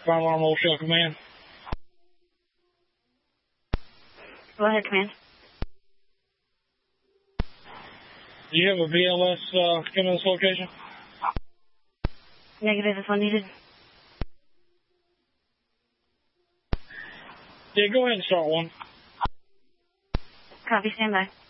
Fire alarm oil shell command. Go ahead, command. Do you have a BLS come to this location? Negative if unneeded. Yeah, go ahead and start one. Copy, stand by.